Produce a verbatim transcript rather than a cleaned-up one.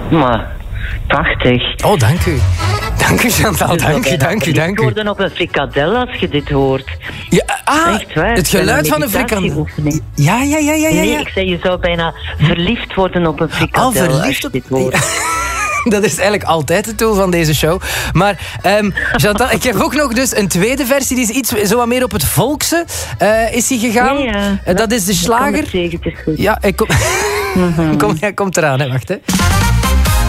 Maar, prachtig. Oh, dank u. Dank u, Chantal. Dank u, dank u, dank u. Ik hoorde op een frikadel als je dit hoort. Ja, ah, echt waar. het geluid van een frikandel. Ja, ja, ja, ja, ja. Nee, ik zei, je zou bijna verliefd worden op een frikadel Al verliefd als je op... dit hoort. Dat is eigenlijk altijd het doel van deze show. Maar um, Chantal, ik heb ook nog dus een tweede versie. Die is iets zo wat meer op het volkse. Uh, is die gegaan? Ja, ja. Uh, dat is de slager. Ik kom er tegen, het is goed. Ja, ik kom... Mm-hmm. kom, hij komt eraan, hè. Wacht, hè.